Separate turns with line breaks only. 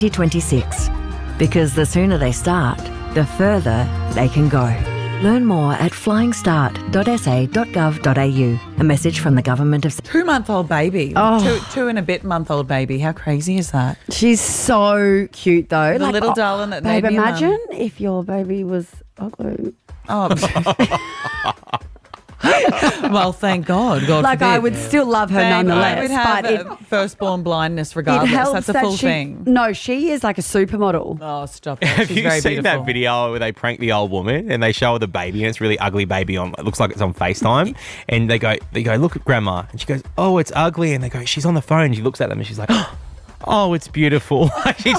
2026. Because the sooner they start, the further they can go. Learn more at flyingstart.sa.gov.au. A message from the Government of...
2-month-old baby.
Oh.
Two and a bit month-old baby. How crazy is that?
She's so cute though.
The little darling that made
babe,
me a mum.
imagine if your baby was ugly.
Oh. Well, thank God. God
Like
forbid.
I would still love her
Thank God.
nonetheless.
We'd have
but
firstborn blindness
it
regardless.
helps
That's a
that
full
she,
thing.
No, she is like a supermodel.
Oh, stop it.
Have
She's
you
very
seen
beautiful.
that video where they prank the old woman and they show her the baby and it's a really ugly baby on? It looks like it's on FaceTime, and they go, look at grandma, and she goes, oh, it's ugly, and they go, she's on the phone. And she looks at them and she's like, oh, it's beautiful. She